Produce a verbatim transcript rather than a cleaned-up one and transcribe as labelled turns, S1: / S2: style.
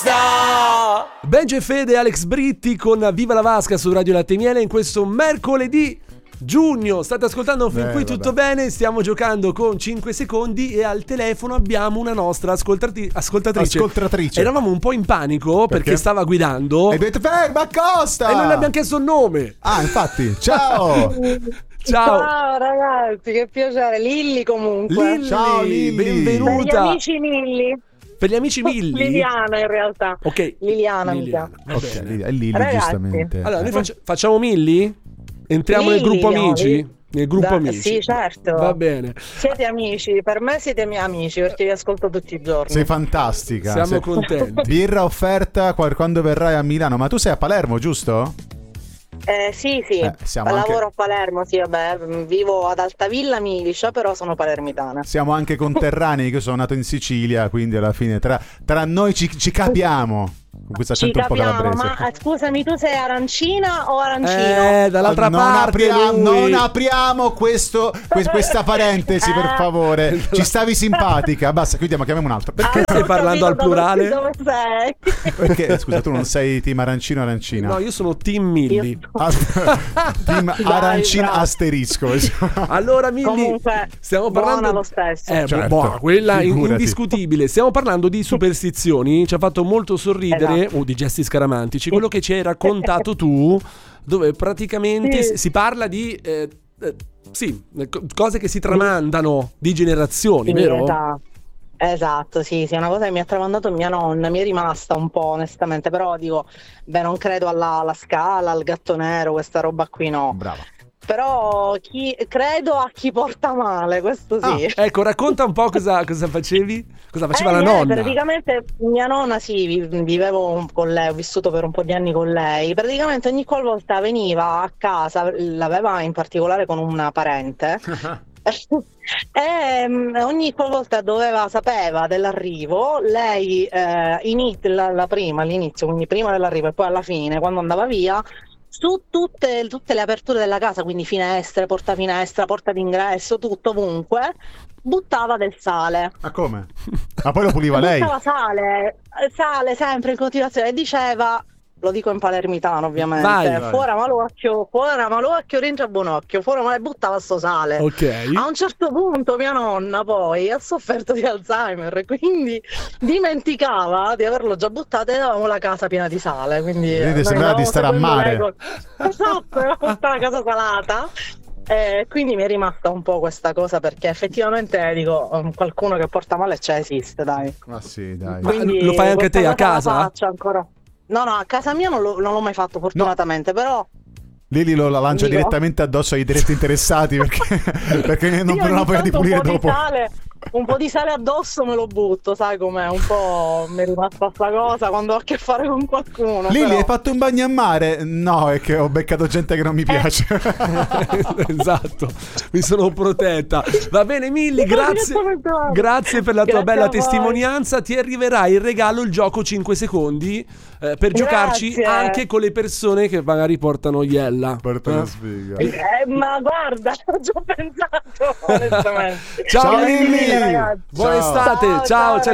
S1: basta.
S2: Benji e Fede, Alex Britti con Viva la Vasca su Radio Latte e Miele in questo mercoledì giugno. State ascoltando fin
S3: Beh,
S2: qui
S3: vabbè.
S2: tutto bene. Stiamo giocando con cinque secondi e al telefono abbiamo una nostra ascoltati- ascoltatrice.
S3: Ascoltatrice.
S2: Eravamo un po' in panico perché,
S3: Perché?
S2: stava guidando
S3: E avete ferma Costa!
S2: e non le abbiamo chiesto il nome.
S3: Ah, infatti, ciao!
S2: Ciao,
S4: Ciao ragazzi, che piacere. Lilli comunque.
S2: Lilli,
S3: Ciao, Lilli.
S4: Per gli
S2: benvenuta.
S4: amici Milli.
S2: Per gli amici Milli.
S4: Liliana in realtà.
S2: Ok,
S4: Liliana, mi
S2: Liliana.
S4: chiama.
S2: Va
S3: Ok,
S2: bene.
S3: Lilli- è Lilli,
S4: Ragazzi.
S3: giustamente.
S2: Allora, noi
S3: Eh.
S2: faccia- facciamo Milli? Entriamo nel
S4: Lilli,
S2: gruppo
S4: no,
S2: amici?
S4: Lilli.
S2: Nel gruppo
S4: Da-
S2: amici.
S4: sì, certo.
S2: Va bene.
S4: Siete amici, per me siete miei amici perché vi ascolto tutti i giorni.
S3: Sei fantastica.
S2: Siamo
S3: sei-
S2: contenti.
S3: Birra offerta qual- quando verrai a Milano. Ma tu sei a Palermo, giusto?
S4: Eh, sì, sì,
S3: Eh, siamo
S4: lavoro
S3: anche-
S4: a Palermo, sì, vabbè, vivo ad Altavilla Milicia, però sono palermitana.
S3: Siamo anche conterranei, che io sono nato in Sicilia, quindi alla fine tra, tra noi ci, ci capiamo. Con questo
S4: Ci
S3: accento un po'
S4: capiamo,
S3: calabrese.
S4: ma eh, scusami, tu sei arancina o arancino?
S2: Eh, dall'altra
S3: non
S2: parte
S3: apriamo,
S2: lui.
S3: non apriamo questo, que- questa parentesi, per
S4: Eh.
S3: favore. Ci stavi simpatica. Basta, chiudiamo, chiamiamo un altro. Perché?
S4: Ah,
S2: stai
S4: ho
S2: parlando al
S4: capito
S2: plurale?
S4: Dove sei?
S3: Perché, scusa, tu non sei team arancino o arancina?
S2: No, io sono Team Milli.
S4: Io-
S3: Ah, team
S4: Dai,
S3: arancino
S4: bravo.
S3: asterisco.
S2: Allora, Milli,
S4: Comunque,
S2: stiamo
S4: buona
S2: parlando
S4: lo stesso.
S2: Eh,
S3: Certo,
S2: buona, quella in-
S3: figurati.
S2: indiscutibile. Stiamo parlando di superstizioni. Ci ha fatto molto sorridere,
S4: Esatto.
S2: o di gesti scaramantici, quello che ci hai raccontato tu, dove praticamente
S4: Sì.
S2: si- si parla di eh, eh, sì, co- cose che si tramandano di generazioni,
S4: Sì,
S2: vero?
S4: esatto. Esatto, sì, sì, è una cosa che mi ha tramandato mia nonna, mi è rimasta un po' onestamente, però dico, beh, non credo alla, alla scala, al gatto nero, questa roba qui no.
S3: Brava.
S4: Però chi, credo a chi porta male, questo sì.
S2: Ah, ecco, racconta un po' cosa, cosa facevi, cosa faceva
S4: Eh,
S2: la
S4: niente,
S2: nonna.
S4: Praticamente mia nonna, sì, vi- vivevo un- con lei, ho vissuto per un po' di anni con lei. Praticamente ogni qualvolta veniva a casa, l'aveva in particolare con una parente. E mm, ogni qualvolta doveva, sapeva dell'arrivo, lei eh, ini- la, la prima, all'inizio, quindi prima dell'arrivo e poi alla fine, quando andava via, su tutte, tutte le aperture della casa, quindi finestre, porta finestra, porta d'ingresso, tutto ovunque, buttava del sale.
S3: Ma come? Ma poi lo puliva lei?
S4: Buttava sale, eh, sale sempre in continuazione e diceva, lo dico in palermitano ovviamente,
S2: Vai, vai.
S4: fuori malocchio, fuori malocchio, rientra buonocchio, fuori mal- buttava sto sale.
S2: Ok.
S4: A un certo punto mia nonna poi ha sofferto di Alzheimer e quindi dimenticava di averlo già buttato e avevamo la casa piena di sale. Quindi
S3: Vedi,
S4: noi
S3: sembrava di
S4: andavamo
S3: stare a
S4: seguendo
S3: mare.
S4: lei con- Esatto, avevamo tutta la casa salata. E quindi mi è rimasta un po' questa cosa perché effettivamente dico um, qualcuno che porta male c'è, esiste, dai.
S3: Ma sì, dai.
S2: Ma
S4: Quindi
S2: lo fai anche
S4: questa
S2: te a
S4: cosa la
S2: casa?
S4: faccio ancora. No, no, a casa mia non, lo- non l'ho mai fatto fortunatamente, però
S3: Lili lo la lancia
S4: Dico.
S3: direttamente addosso ai diretti interessati perché, perché non,
S4: io
S3: non la
S4: ogni
S3: puoi di
S4: tanto
S3: pulire
S4: un po'
S3: dopo.
S4: Di sale, un po' di sale addosso me lo butto, sai com'è? Un po' mi è rimasta sta cosa quando ho a che fare con qualcuno.
S3: Lili,
S4: però.
S3: hai fatto un bagno a mare? No, è che ho beccato gente che non mi piace.
S2: Esatto, mi sono protetta. Va bene, Milli, grazie.
S4: direttamente male.
S2: Grazie per la tua
S4: Grazie
S2: bella
S4: a voi.
S2: testimonianza. Ti arriverà in regalo il gioco cinque secondi eh, per giocarci
S4: Grazie.
S2: anche con le persone che magari portano Iella.
S3: Porta una
S2: Eh?
S3: sfiga.
S4: Eh, ma guarda, ho già pensato onestamente.
S2: Ciao,
S3: Ciao,
S2: Lilli.
S3: Lilli.
S4: ragazzi.
S2: Buona
S3: Ciao.
S2: estate.
S4: Ciao,
S2: Ciao,
S4: ciao,
S2: ciao.